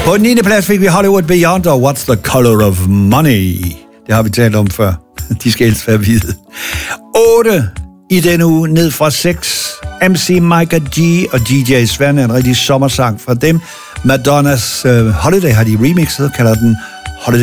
På 9. plads fik vi Hollywood Beyond og What's the Color of Money. Det har vi talt om før. De skal helst være hvide. 8 i denne uge, ned fra 6. MC Micah G og DJ Svend er en rigtig sommersang fra dem. Madonnas Holiday har de remixet og kalder den